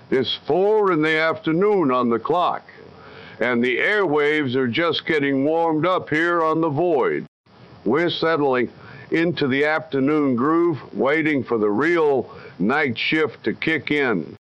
It's 4 in the afternoon on the clock, and the airwaves are just getting warmed up here on the Void. We're settling into the afternoon groove, waiting for the real night shift to kick in.